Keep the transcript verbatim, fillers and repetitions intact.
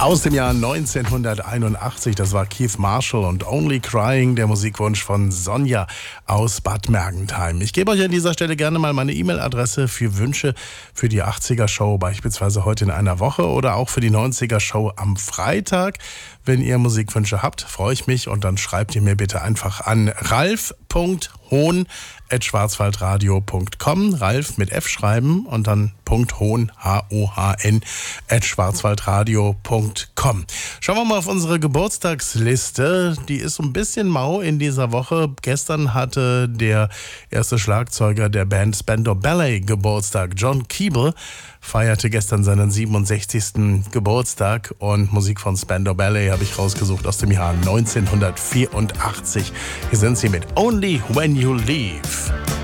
Aus dem Jahr neunzehnhunderteinundachtzig, das war Keith Marshall und Only Crying, der Musikwunsch von Sonja aus Bad Mergentheim. Ich gebe euch an dieser Stelle gerne mal meine E-Mail-Adresse für Wünsche für die achtziger-Show, beispielsweise heute in einer Woche oder auch für die neunziger-Show am Freitag. Wenn ihr Musikwünsche habt, freue ich mich und dann schreibt ihr mir bitte einfach an ralf punkt hohn at schwarzwaldradio punkt com. Ralf mit F schreiben und dann .hohn, H O H N, at schwarzwaldradio punkt com. Schauen wir mal auf unsere Geburtstagsliste. Die ist so ein bisschen mau in dieser Woche. Gestern hatte der erste Schlagzeuger der Band Spandau Ballet Geburtstag. John Keeble feierte gestern seinen siebenundsechzigsten Geburtstag und Musik von Spandau Ballet habe ich rausgesucht aus dem Jahr neunzehnhundertvierundachtzig. Hier sind sie mit Only When You Leave.